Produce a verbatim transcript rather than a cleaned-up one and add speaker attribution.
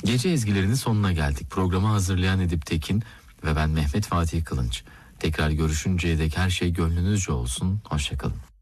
Speaker 1: Gece ezgilerinin sonuna geldik. Programı hazırlayan Edip Tekin ve ben Mehmet Fatih Kılınç. Tekrar görüşünceye dek her şey gönlünüzce olsun. Hoşçakalın.